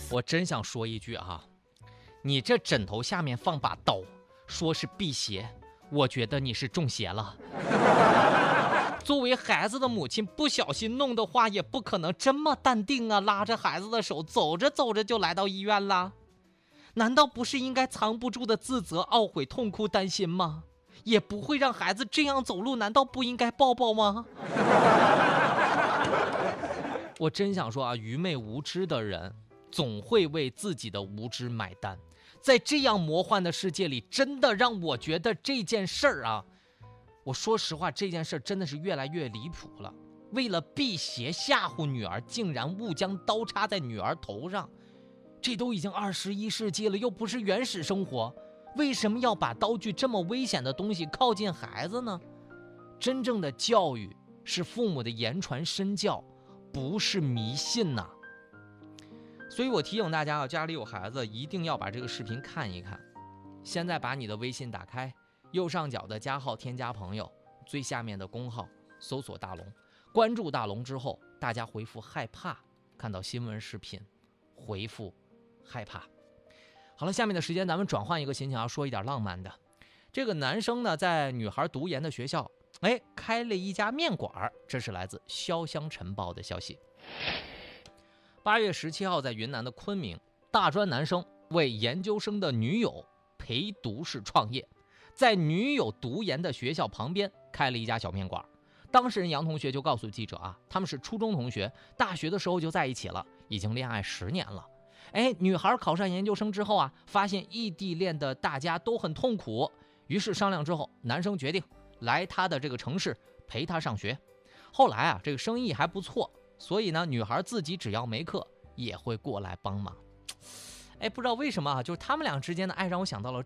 我真想说一句啊，你这枕头下面放把刀，说是辟邪，我觉得你是中邪了。作为孩子的母亲，不小心弄的话，也不可能这么淡定啊，拉着孩子的手，走着走着就来到医院了。难道不是应该藏不住的自责、懊悔、痛哭、担心吗？也不会让孩子这样走路，难道不应该抱抱吗？我真想说啊，愚昧无知的人总会为自己的无知买单。在这样魔幻的世界里，真的让我觉得这件事儿啊，我说实话，这件事真的是越来越离谱了。为了辟邪吓唬女儿，竟然误将刀插在女儿头上。这都已经21世纪了，又不是原始生活，为什么要把刀具这么危险的东西靠近孩子呢？真正的教育是父母的言传身教，不是迷信呐。所以我提醒大家啊，家里有孩子一定要把这个视频看一看。现在把你的微信打开，右上角的加号添加朋友，最下面的公号搜索大龙，关注大龙之后，大家回复害怕，看到新闻视频回复害怕。好了，下面的时间咱们转换一个心情，要说一点浪漫的。这个男生呢，在女孩读研的学校开了一家面馆，这是来自潇湘晨报的消息。8月17号，在云南的昆明，大专男生为研究生的女友陪读式创业，在女友读研的学校旁边开了一家小面馆。当事人杨同学就告诉记者啊，他们是初中同学，大学的时候就在一起了，已经恋爱10年了。女孩考上研究生之后啊，发现异地恋的大家都很痛苦，于是商量之后，男生决定来他的这个城市陪他上学。后来啊，这个生意还不错，所以呢，女孩自己只要没课也会过来帮忙。不知道为什么啊，就是他们俩之间的爱让我想到了